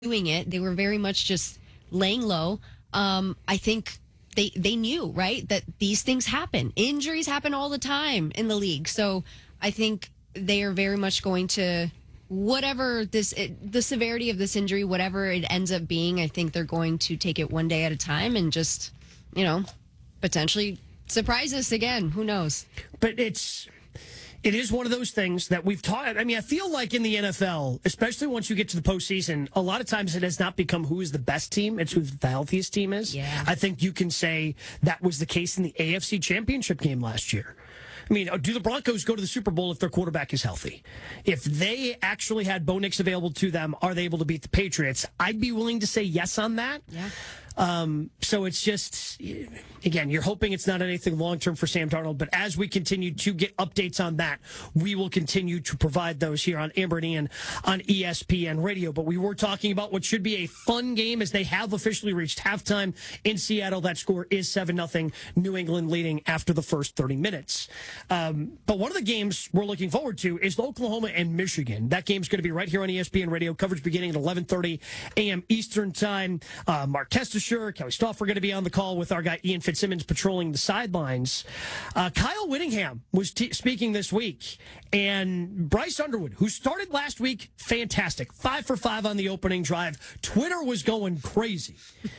doing it. They were very much just laying low. I think they knew, right, that these things happen. Injuries happen all the time in the league. So I think they are very much going to, whatever the severity of this injury, whatever it ends up being, I think they're going to take it one day at a time and just, potentially surprise us again. Who knows? But it is one of those things that we've taught. I mean, I feel like in the NFL, especially once you get to the postseason, a lot of times it has not become who is the best team. It's who the healthiest team is. Yeah. I think you can say that was the case in the AFC Championship game last year. I mean, do the Broncos go to the Super Bowl if their quarterback is healthy? If they actually had Bo Nix available to them, are they able to beat the Patriots? I'd be willing to say yes on that. Yeah. So it's just, again, you're hoping it's not anything long-term for Sam Darnold, but as we continue to get updates on that, we will continue to provide those here on Amber and Ian on ESPN Radio. But we were talking about what should be a fun game as they have officially reached halftime in Seattle. That score is 7-0, New England leading after the first 30 minutes. But one of the games we're looking forward to is Oklahoma and Michigan. That game's going to be right here on ESPN Radio, coverage beginning at 11:30 a.m. Eastern Time. Mark Testashire, Kelly Stouffer are going to be on the call with our guy Ian Fitzsimmons patrolling the sidelines. Kyle Whittingham was speaking this week, and Bryce Underwood, who started last week, fantastic. 5 for 5 on the opening drive. Twitter was going crazy.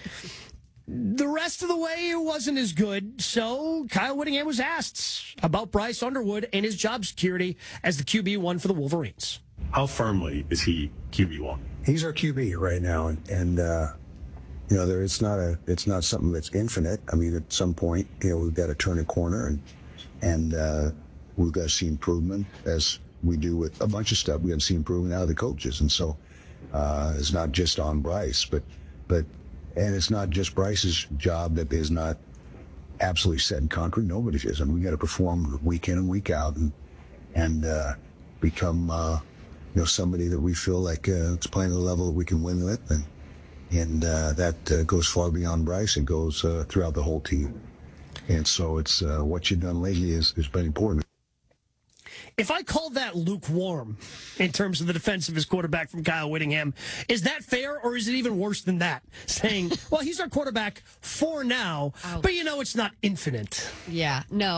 The rest of the way, it wasn't as good. So Kyle Whittingham was asked about Bryce Underwood and his job security as the QB1 for the Wolverines. How firmly is he QB1? He's our QB right now, and it's not something that's infinite. I mean, at some point, we've got to turn a corner, and we've got to see improvement, as we do with a bunch of stuff. We got to see improvement out of the coaches, and so it's not just on Bryce, and it's not just Bryce's job that is not absolutely set in concrete. Nobody's is. I mean, we got to perform week in and week out, and become somebody that we feel like it's playing at a level that we can win with, and that goes far beyond Bryce. It goes throughout the whole team. And so it's what you've done lately has been important. If I call that lukewarm in terms of the defense of his quarterback from Kyle Whittingham, is that fair, or is it even worse than that? Saying, well, he's our quarterback for now, but it's not infinite. Yeah. No,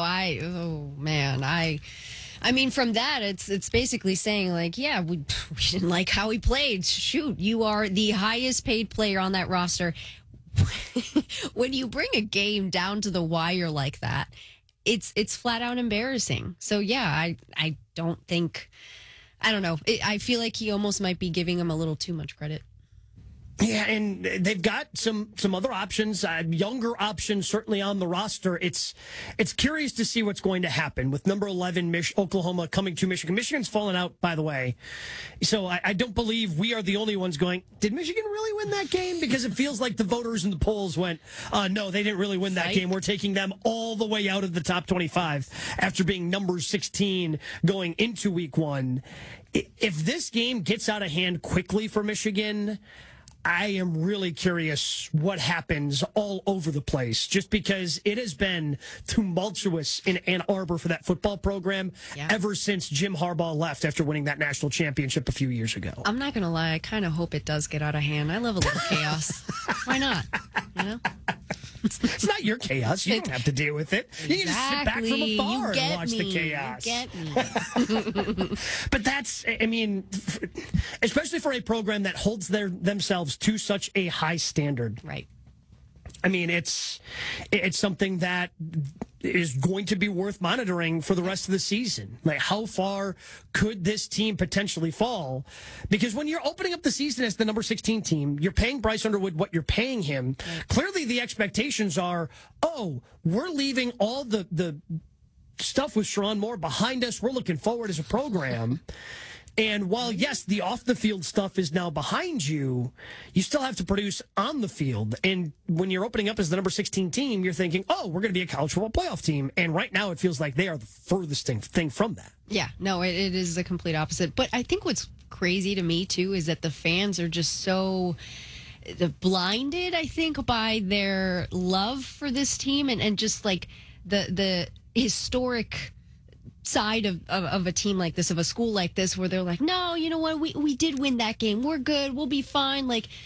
I mean, from that, it's basically saying, like, yeah, we didn't like how he played. Shoot, you are the highest paid player on that roster. When you bring a game down to the wire like that, it's flat out embarrassing. So, yeah, I don't know. I feel like he almost might be giving him a little too much credit. Yeah, and they've got some other options, younger options certainly on the roster. It's curious to see what's going to happen with number 11 Oklahoma coming to Michigan. Michigan's fallen out, by the way. So I don't believe we are the only ones going, did Michigan really win that game? Because it feels like the voters in the polls went, no, they didn't really win that game. We're taking them all the way out of the top 25 after being number 16 going into week 1. If this game gets out of hand quickly for Michigan, I am really curious what happens all over the place, just because it has been tumultuous in Ann Arbor for that football program ever since Jim Harbaugh left after winning that national championship a few years ago. I'm not going to lie. I kind of hope it does get out of hand. I love a little chaos. Why not? It's not your chaos. You don't have to deal with it. You can just sit back from afar and watch the chaos. You get me. But that's, I mean, especially for a program that holds themselves to such a high standard. Right. I mean, it's something that is going to be worth monitoring for the rest of the season. Like, how far could this team potentially fall? Because when you're opening up the season as the number 16 team, you're paying Bryce Underwood what you're paying him. Right. Clearly, the expectations are, we're leaving all the stuff with Sherrone Moore behind us. We're looking forward as a program. And while, yes, the off-the-field stuff is now behind you, you still have to produce on the field. And when you're opening up as the number 16 team, you're thinking, we're going to be a college football playoff team. And right now it feels like they are the furthest thing from that. Yeah, no, it is the complete opposite. But I think what's crazy to me, too, is that the fans are just so blinded, I think, by their love for this team and just like the historic side of a team like this, of a school like this, where they're like, no, you know what, we did win that game, we're good, we'll be fine. Like,